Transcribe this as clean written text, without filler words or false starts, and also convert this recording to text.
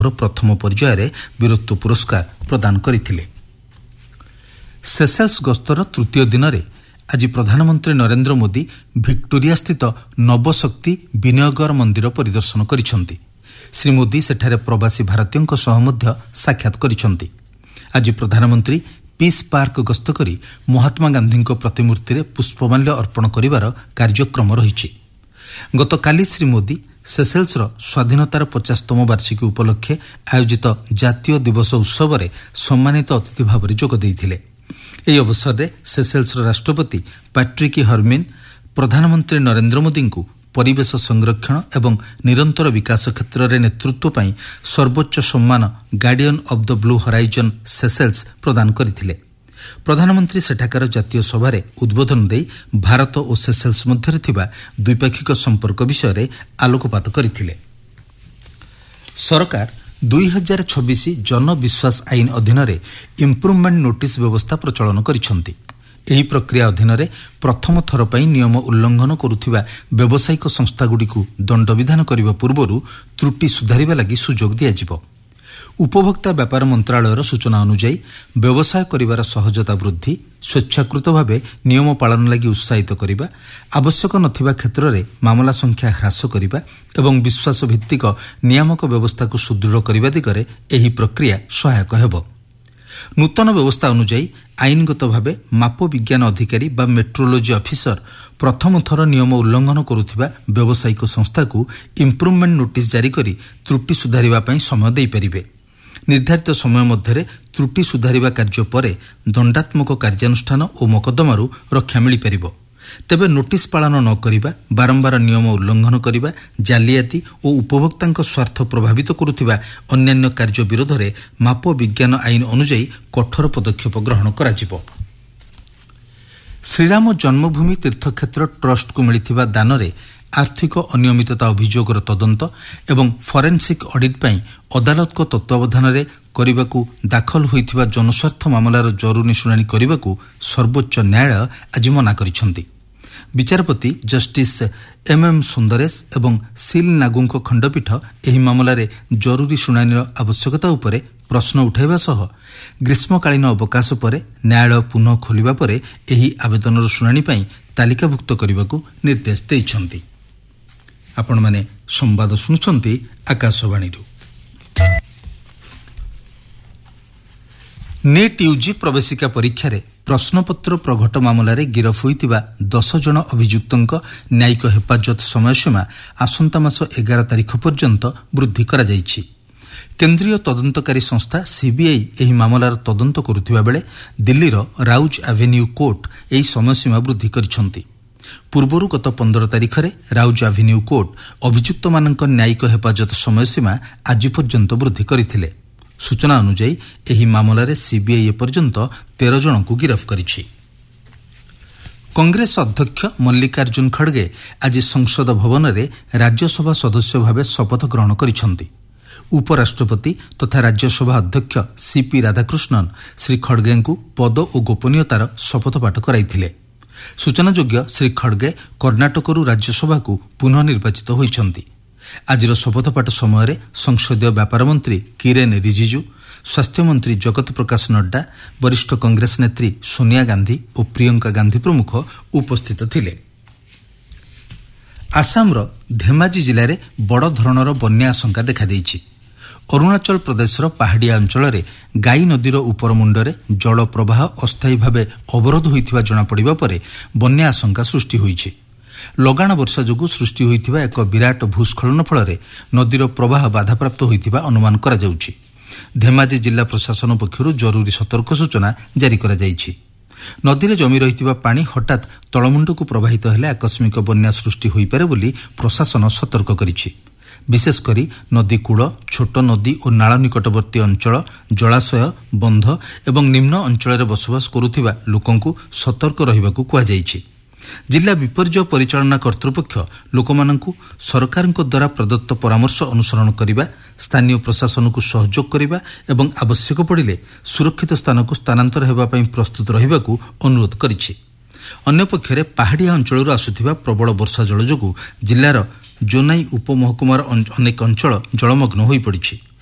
प्रथम पर्यायर वीरत्व पुरस्कार प्रदान करथिले। सेसेल्स गस्तर तृतीय दिन में आज प्रधानमंत्री नरेंद्र मोदी विक्टोरिया स्थित नवशक्ति विनयगर मंदिर परिदर्शन करिसेंति। श्री मोदी सेठारे प्रवासी भारतीयों सह मध्य साक्षात करिसेंति। आज प्रधानमंत्री पीस पार्क गस्त करी महात्मा गांधी प्रतिमूर्ति रे पुष्पमाल्य अर्पण करिवार कार्यक्रम रहिछि। गतकाली श्री मोदी सेसेल्सर स्वाधीनतार 50तम वार्षिकी उपलक्षे आयोजित जातीय दिवस उत्सव में सम्मानित अतिथि भाव में जोग देइथिले। ଏହି ଅବସରରେ ସେସେଲ୍ସର ରାଷ୍ଟ୍ରପତି ପାଟ୍ରିକି ହର୍ମିନ୍ ପ୍ରଧାନମନ୍ତ୍ରୀ ନରେନ୍ଦ୍ର ମୋଦିଙ୍କୁ ପରିବେଶ ସଂରକ୍ଷଣ ଏବଂ ନିରନ୍ତର ବିକାଶ କ୍ଷେତ୍ରରେ ନେତୃତ୍ୱ ପାଇଁ ସର୍ବୋଚ୍ଚ ସମ୍ମାନ guardian of the blue horizon Seychelles ପ୍ରଦାନ କରିଥିଲେ। ପ୍ରଧାନମନ୍ତ୍ରୀ ସେଠାକାର ଜାତୀୟ ସଭାରେ ଉଦ୍ବୋଧନ ଦେଇ ଭାରତ ଓ ସେସେଲ୍ସ ମଧ୍ୟରେ ଥିବା ଦ୍ୱିପାକ୍ଷିକ ସମ୍ପର୍କ ବିଷୟରେ ଆଲୋକପାତ କରିଥିଲେ। ସରକାର 2026 जनविश्वास आईन अधीन इम्प्रुवमेंट नोटिस व्यवस्था प्रचलन करिसेंति। एही प्रक्रिया अधीन प्रथम थर पई नियम उल्लंघन करुथिबा व्यावसायिक संस्थागुड़िकु दंड विधान करने पूर्व त्रुटि सुधारिबा लागि सुजोग दियाजिबो। उपभोक्ता व्यापार मंत्रालयर सूचना अनुसार व्यवसाय करिवार सहजता वृद्धि, स्वेच्छाकृत भाव नियम पालन लगी उत्साहित करने, आवश्यक नथिबा क्षेत्र में मामला संख्या ह्रास करने एवं विश्वास भित्तिक नियामक व्यवस्था को सुदृढ़ करने दिगरे एही प्रक्रिया सहायक हेबो। नूतन व्यवस्था अनुसार आईनगत भाव माप विज्ञान अधिकारी बा मेट्रोलोजी ऑफिसर प्रथम थर नियम उल्लंघन करुथिबा व्यावसायिक संस्था को इम्प्रुवमेंट नोटिस जारी करी त्रुटि सुधारिबा पई समय देई परिबे। निर्धारित समय मध्य त्रुटि सुधारिबा कार्य परे दंडात्मक कार्यानुष्ठान और मोकदमारू रक्षा मिल पार। तेबे नोटिस पालन न करिबा, बारंबार नियम उल्लंघन करिबा, जालियाती और उपभोक्ता स्वार्थ प्रभावित करुथिबा अन्यान्य कार्य विरोध में माप विज्ञान आईन अनुसार कठोर पदक्षेप ग्रहण कराजिबो। श्रीराम जन्मभूमि तीर्थक्षेत्र ट्रस्ट को मिलिथिबा दान रे आर्थिक अनियमितता अभियोगर तदंत एवं फॉरेंसिक ऑडिट पई अदालत को तत्वावधान रे करबाकू दाखल होइथिबा जनस्वार्थ मामलार जरूरी शुणानी करबाकू सर्वोच्च न्यायालय आज मना करिसेंति। विचारपति जस्टिस एम सुंदरेश एवं सील नागुंक खंडपीठ एही मामलार जरूरी शुणानीर आवश्यकता उपरे प्रश्न उठाइबा सह ग्रीष्मकालीन अवकाश परे न्यायालय पुनः खोलिबा परे एही आवेदनर शुणानी पई तालिकाभुक्त करबाकू निर्देश दैछंती। आपण माने संवाद सुनुछंती आकाशवाणी। नेट यूजी प्रवेशिका परीक्षा रे प्रश्नपत्र प्रघट मामलार गिरफ होइतिबा 10 जन अभियुक्तंक न्यायिक हेफाजत समयसीमा आसंता मास 11 तारिख पर्यंत वृद्धि करा जायछि। केंद्रीय तदंतकारी संस्था सीबीआई एही मामलार तदंत करुथिबा बेले दिल्लीर राउज एवेन्यू कोर्ट एही समयसीमा वृद्धि करिसेंति। पूर्वरु गत 15 तारिख रे राउज एवेन्यू कोर्ट अभियुक्त मानक न्यायिक हेफाजत समयसीमा आज पर्यंत वृद्धि करथिले। सूचना अनुसार एही मामलार सीबीआई एपर्यंत 13 जन को गिरफ करिछि। कांग्रेस अध्यक्ष मल्लिकार्जुन खड़गे आज संसद भवन में राज्यसभा सदस्य भाव शपथ ग्रहण करिसेंति। उपराष्ट्रपति तथा राज्यसभा अध्यक्ष सीपी राधाकृष्णन श्री खड़गे को पद और गोपनीयतार शपथपाठ कराइथिले। सूचनायोग्य श्री खड़गे कर्णाटकरू राज्यसभा को पुनः निर्वाचित होइछंती। आजिर शपथपाठ समय संसदीय व्यापार मंत्री किरेन रिजिजू, स्वास्थ्य मंत्री जगत प्रकाश नड्डा, वरिष्ठ कांग्रेस नेत्री सोनिया गांधी और प्रियंका गांधी प्रमुख उपस्थित थिले। आसामर धेमाजी जिले में बड़ धरणर बन्या आशंका देखा देइछि। अरुणाचल प्रदेशर पहाड़िया अंचल में गाई नदीर उपरमुंडरे जल प्रवाह अस्थायी भाव अवरोध होइथिबा जणा पड़िबा परे बन्या आशंका सृष्टि होइछि। लगाण वर्षा जोगु सृष्टि होइथिबा एक विराट भूस्खलन फल नदीर प्रवाह बाधाप्राप्त होइथिबा अनुमान करा जाउछि। धेमाजी जिला प्रशासन पक्षरु जरूरी सतर्क सूचना जारी करा जाइछि। नदी जमी रही पानी हठात तलमुंड को प्रवाहित हेले आकस्मिक बन्या सृष्टि होई पारे बोली प्रशासन सतर्क करिछि। विशेषकर नदी कूल, छोट नदी और नाल निकटवर्ती अंचल, जलाशय, बंध एवं निम्न अंचल बसवास करुथिबा लोकंकु सतर्क रहिबाकु कुहा जाइछि। जिला विपर्यय परिचालना कर्तृपक्ष लोकमानंकु सरकारक द्वारा प्रदत्त परामर्श अनुसरण करिबा, स्थानीय प्रशासन को सहयोग करिबा एवं आवश्यक पड़िले सुरक्षित स्थान को स्थानांतर हेबा पई प्रस्तुत रहिबाकु अनुरोध करिछि। अन्य पक्षरे पहाड़िया अंचल आसुथिबा प्रबल वर्षा जल जोगु जिलार जोनाई उपमहकुमार अनेक अंचल जलमग्न होई पड़िछि।